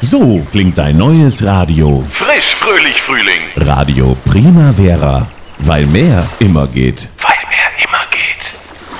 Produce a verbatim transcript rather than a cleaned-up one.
So klingt dein neues Radio. Frisch, fröhlich, Frühling. Radio Primavera, weil mehr immer geht.